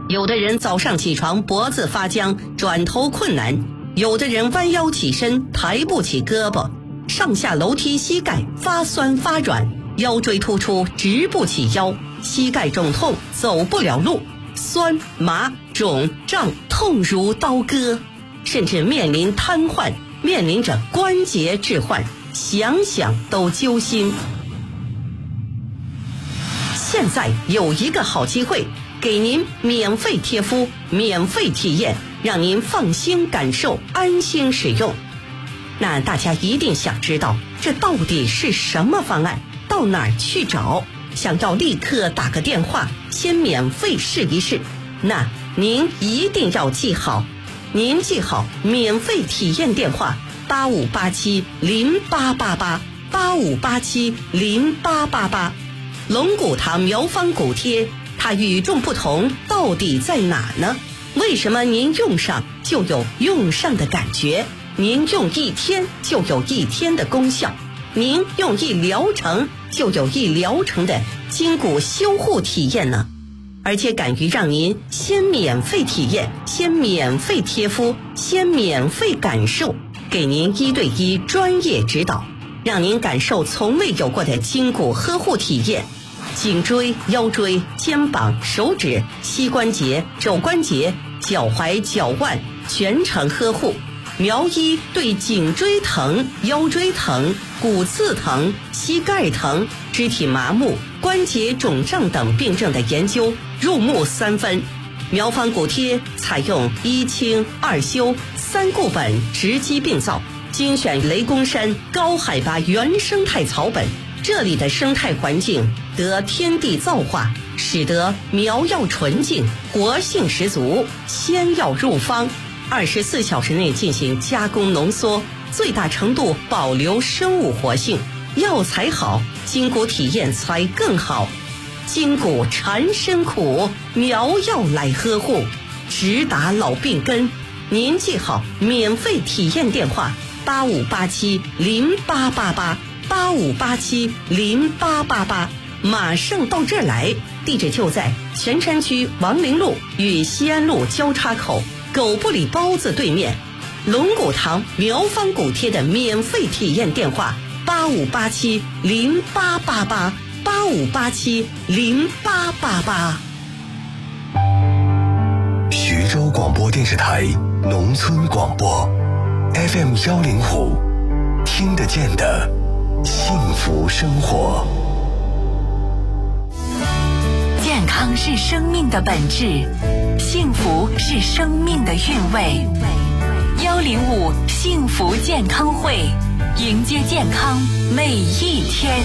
有的人早上起床脖子发僵，转头困难；有的人弯腰起身抬不起胳膊，上下楼梯膝盖发酸发软，腰椎突出直不起腰，膝盖肿痛走不了路，酸麻肿胀痛如刀割，甚至面临瘫痪，面临着关节置换，想想都揪心。现在有一个好机会，给您免费贴敷，免费体验，让您放心感受，安心使用。那大家一定想知道，这到底是什么方案？到哪儿去找？想要立刻打个电话，先免费试一试。那您一定要记好，您记好免费体验电话85870888，85870888。龙骨堂苗方骨贴，它与众不同到底在哪呢？为什么您用上就有用上的感觉？您用一天就有一天的功效，您用一疗程就有一疗程的筋骨修护体验呢？而且敢于让您先免费体验，先免费贴敷，先免费感受，给您1对1专业指导，让您感受从未有过的筋骨呵护体验。颈椎、腰椎、肩膀、手指、膝关节、肘关节、脚踝、脚腕全程呵护。苗医对颈椎疼、腰椎疼、骨刺疼、膝盖疼、肢体麻木、关节肿胀等病症的研究入木3分。苗方骨贴采用1清2修3固本直击病灶，精选雷公山高海拔原生态草本，这里的生态环境得天地造化，使得苗药纯净，活性十足，鲜药入方，24小时内进行加工浓缩，最大程度保留生物活性。药材好，筋骨体验才更好。筋骨缠身苦，苗药来呵护，直达老病根。您记好免费体验电话85870888，85870888，马上到这儿来。地址就在泉山区王陵路与西安路交叉口狗不理包子对面。龙骨堂苗方骨贴的免费体验电话85870888，85870888。 徐州广播电视台农村广播 FM105，听得见的幸福生活。 健康是生命的本质，幸福是生命的韵味。105幸福健康会，迎接健康每一天。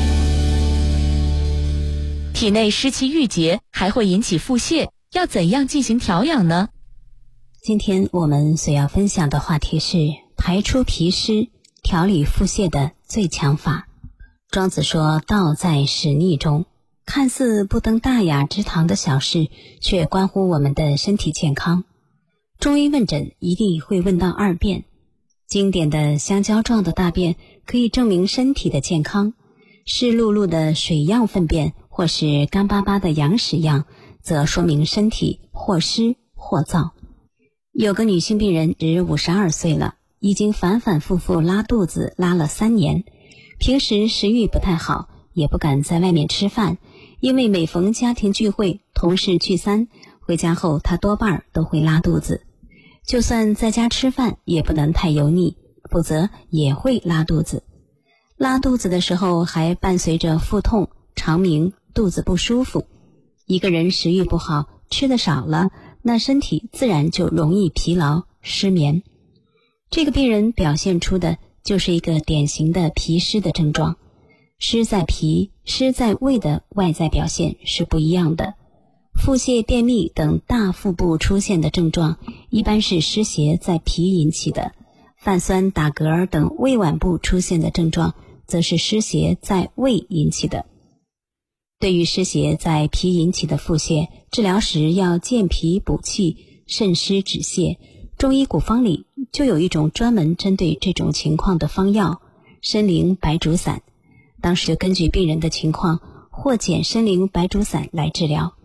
体内湿气郁结还会引起腹泻，要怎样进行调养呢？ 今天我们所要分享的话题是排出脾湿，调理腹泻的最强法。庄子说，道在使逆中，看似不登大雅之堂的小事，却关乎我们的身体健康。中医问诊一定会问到2便，经典的香蕉状的大便可以证明身体的健康，湿漉漉的水样粪便或是干巴巴的羊屎样，则说明身体或湿或燥。有个女性病人只52岁了，已经反反复复拉肚子拉了3年，平时食欲不太好，也不敢在外面吃饭，因为每逢家庭聚会、同事聚餐，回家后她多半都会拉肚子。就算在家吃饭也不能太油腻，否则也会拉肚子。拉肚子的时候还伴随着腹痛、肠鸣、肚子不舒服。一个人食欲不好，吃的少了，那身体自然就容易疲劳、失眠。这个病人表现出的就是一个典型的脾湿的症状。湿在脾、湿在胃的外在表现是不一样的。腹泻、便秘等大腹部出现的症状，一般是湿邪在脾引起的；泛酸、打嗝等胃脘部出现的症状，则是湿邪在胃引起的。对于湿邪在脾引起的腹泻，治疗时要健脾补气、渗湿止泻。中医古方里就有一种专门针对这种情况的方药——参苓白术散。当时根据病人的情况，或减参苓白术散来治疗。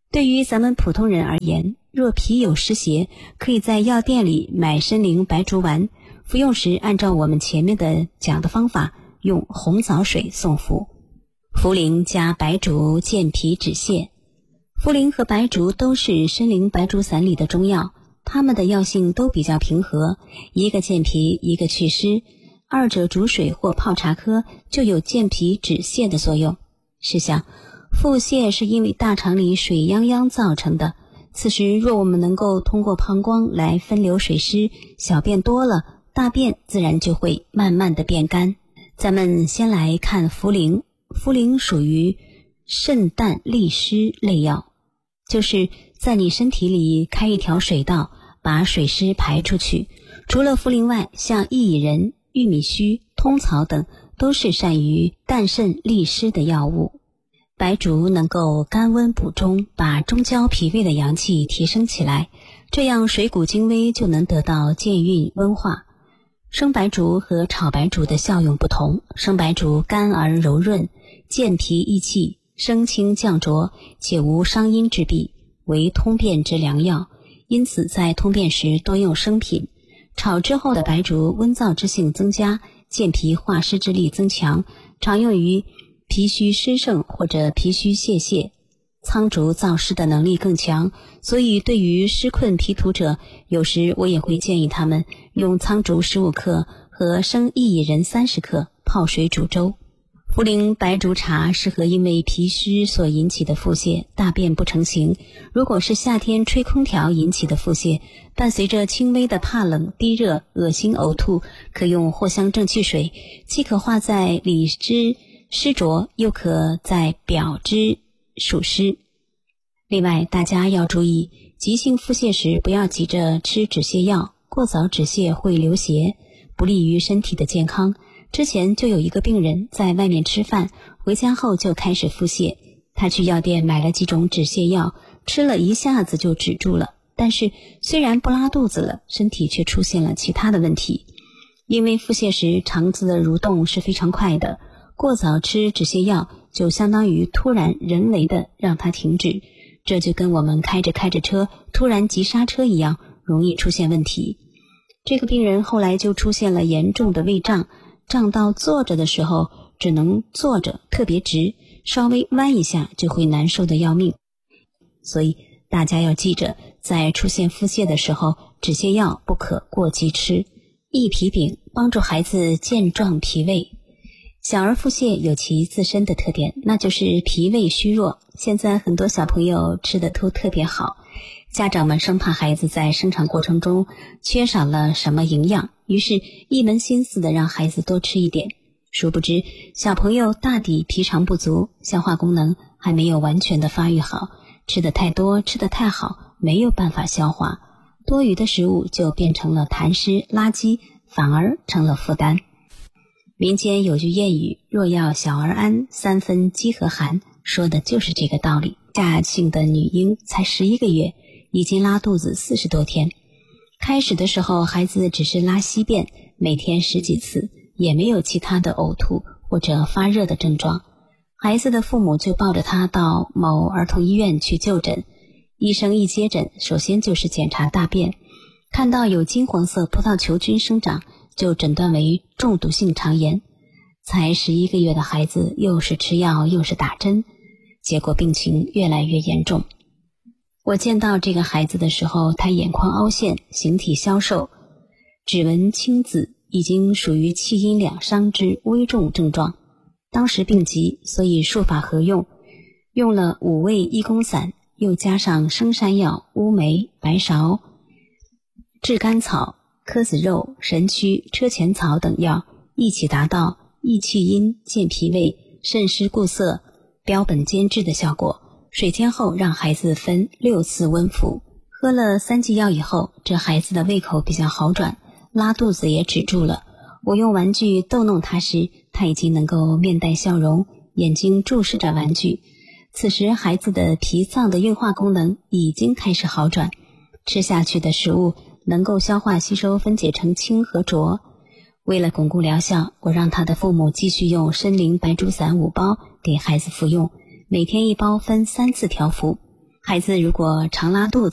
对于咱们普通人而言，若脾有湿邪，可以在药店里买参苓白术丸，服用时按照我们前面的讲的方法，用红枣水送服。茯苓加白术健脾止泻。茯苓和白术都是参苓白术散里的中药，它们的药性都比较平和，一个健脾，一个祛湿，二者煮水或泡茶喝就有健脾止泻的作用。试想，腹泻是因为大肠里水泱泱造成的，此时若我们能够通过膀胱来分流水湿，小便多了，大便自然就会慢慢的变干。咱们先来看茯苓。茯苓属于肾淡利湿类药，就是在你身体里开一条水道，把水湿排出去。除了茯苓外，像薏仁、玉米须、通草等都是善于淡肾利湿的药物。白术能够甘温补中，把中焦脾胃的阳气提升起来，这样水谷精微就能得到健运温化。生白术和炒白术的效用不同，生白术甘而柔润，健脾益气，升清降浊，且无伤阴之弊，为通便之良药，因此在通便时多用生品。炒之后的白术温燥之性增加，健脾化湿之力增强，常用于脾虚湿盛或者脾虚泄苍术燥湿的能力更强，所以对于湿困脾土者，有时我也会建议他们用苍术15克和生薏仁30克泡水煮粥。茯苓白术茶适合因为脾虚所引起的腹泻，大便不成形。如果是夏天吹空调引起的腹泻，伴随着轻微的怕冷、低热、恶心、呕吐，可用藿香正气水，既可化在里肢湿浊，又可在表肢暑湿。另外，大家要注意，急性腹泻时不要急着吃止泻药，过早止泻会流血，不利于身体的健康。之前就有一个病人在外面吃饭，回家后就开始腹泻，他去药店买了几种止泻药，吃了一下子就止住了，但是虽然不拉肚子了，身体却出现了其他的问题。因为腹泻时肠子的蠕动是非常快的，过早吃止泻药就相当于突然人为的让它停止，这就跟我们开着车突然急刹车一样，容易出现问题。这个病人后来就出现了严重的胃胀，胀到坐着的时候只能坐着特别直，稍微弯一下就会难受的要命。所以大家要记着，在出现腹泻的时候，止泻药不可过急吃。益脾饼帮助孩子健壮脾胃。小儿腹泻有其自身的特点，那就是脾胃虚弱。现在很多小朋友吃的都特别好，家长们生怕孩子在生产过程中缺少了什么营养，于是一门心思的让孩子多吃一点。殊不知小朋友大抵脾肠不足，消化功能还没有完全的发育好，吃的太多，吃的太好，没有办法消化，多余的食物就变成了痰湿垃圾，反而成了负担。民间有句谚语，若要小儿安，3分饥和寒，说的就是这个道理。夏姓的女婴才11个月，已经拉肚子40多天。开始的时候孩子只是拉稀便，每天10几次，也没有其他的呕吐或者发热的症状。孩子的父母就抱着他到某儿童医院去就诊，医生一接诊，首先就是检查大便，看到有金黄色葡萄球菌生长，就诊断为中毒性肠炎。才11个月的孩子，又是吃药又是打针，结果病情越来越严重。我见到这个孩子的时候，他眼眶凹陷，形体消瘦，指纹青紫，已经属于气阴两伤之危重症状。当时病急，所以术法合用，用了5味益功散，又加上生山药、乌梅、白芍、炙甘草、柯子肉、神曲、车前草等药，一起达到益气阴、健脾胃、渗湿固涩、标本兼治的效果。水煎后让孩子分6次温服，喝了3剂药以后，这孩子的胃口比较好转，拉肚子也止住了。我用玩具逗弄他时，他已经能够面带笑容，眼睛注视着玩具。此时孩子的脾脏的运化功能已经开始好转，吃下去的食物能够消化吸收分解成清和浊。为了巩固疗效，我让他的父母继续用参苓白术散5包给孩子服用，每天1包分3次调服。 孩子如果常拉肚子，